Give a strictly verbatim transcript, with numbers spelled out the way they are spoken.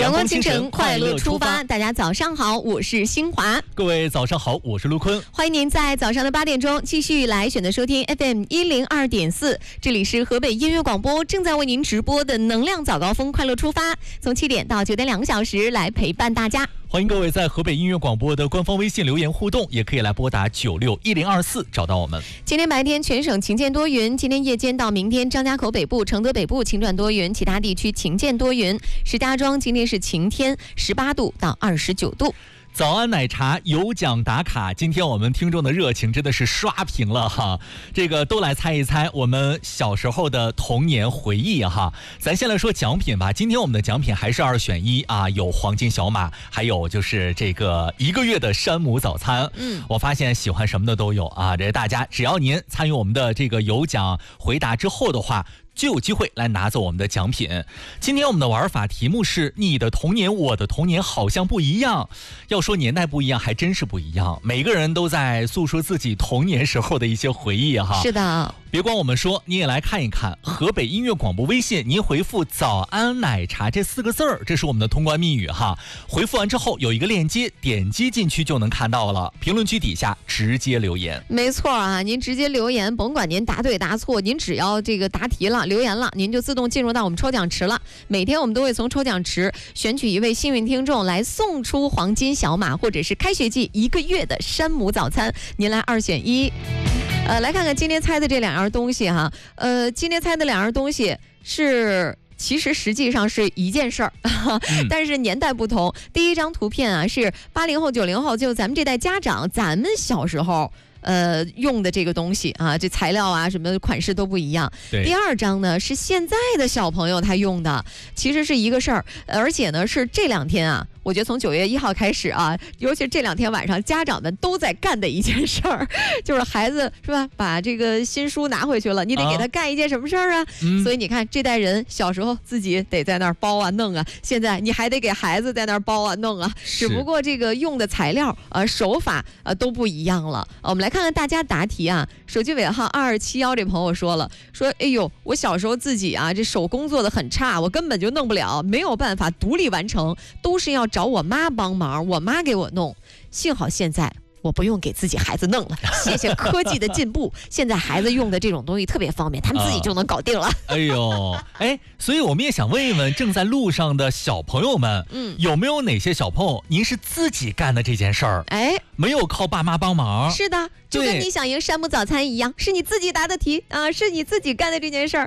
阳光清晨，快乐出发。大家早上好，我是新华。 各位早上好，我是陆坤。 欢迎您在早上的八点钟继续来选择收听 F M 一零二点四，这里是河北音乐广播正在为您直播的能量早高峰快乐出发，从七点到九点两个小时来陪伴大家。 欢迎各位在河北音乐广播的官方微信留言互动，也可以来拨打九六一零二四找到我们。 今天白天全省晴间多云，今天夜间到明天张家口北部、承德北部晴转多云，其他地区晴间多云。石家庄今天是晴天，十八度到二十九度。 早安奶茶有奖打卡，今天我们听众的热情真的是刷屏了哈！这个都来猜一猜我们小时候的童年回忆哈。咱先来说奖品吧，今天我们的奖品还是二选一啊，有黄金小马，还有就是这个一个月的山姆早餐。嗯，我发现喜欢什么的都有啊，这大家只要您参与我们的这个有奖回答之后的话，就有机会来拿走我们的奖品。今天我们的玩法题目是你的童年我的童年好像不一样，要说年代不一样还真是不一样，每个人都在诉说自己童年时候的一些回忆哈。 是的， 别光我们说，你也来看一看河北音乐广播微信，您回复早安奶茶这四个字儿，这是我们的通关密语哈。回复完之后有一个链接，点击进去就能看到了，评论区底下直接留言。 没错啊，您直接留言，甭管您答对答错，您只要这个答题了留言了，您就自动进入到我们抽奖池了。每天我们都会从抽奖池选取一位幸运听众来送出黄金小马，或者是开学季一个月的山姆早餐，您来二选一。呃，来看看今天猜的这两样东西哈。呃，今天猜的两样东西是其实实际上是一件事儿，嗯、但是年代不同。第一张图片啊是八零后、九零后，就咱们这代家长，咱们小时候。呃，用的这个东西啊，这材料啊，什么款式都不一样。第二张呢是现在的小朋友他用的，其实是一个事儿，而且呢是这两天啊，我觉得从九月一号开始啊，尤其这两天晚上，家长们都在干的一件事儿，就是孩子是吧，把这个新书拿回去了，你得给他干一件什么事儿啊？嗯、所以你看，这代人小时候自己得在那儿包啊弄啊，现在你还得给孩子在那儿包啊弄啊，只不过这个用的材料啊、手法啊都不一样了。我们来看看大家答题啊，手机尾号二二七幺这朋友说了，说哎呦，我小时候自己啊这手工做的很差，我根本就弄不了，没有办法独立完成，都是要找我妈帮忙，我妈给我弄。幸好现在我不用给自己孩子弄了，谢谢科技的进步，现在孩子用的这种东西特别方便，他们自己就能搞定了。啊、 哎呦，哎，所以我们也想问一问正在路上的小朋友们，嗯，有没有哪些小朋友您是自己干的这件事儿？哎，没有靠爸妈帮忙。 是的，就跟你想赢山姆早餐一样，是你自己答的题啊，是你自己干的这件事儿。